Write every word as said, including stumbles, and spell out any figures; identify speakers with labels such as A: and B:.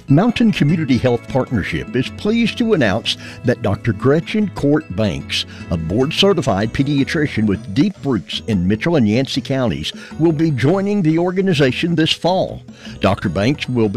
A: Mountain Community Health Partnership is pleased to announce that Doctor Gretchen Court Banks, a board-certified pediatrician with deep roots in Mitchell and Yancey counties, will be joining the organization this fall. Doctor Banks will be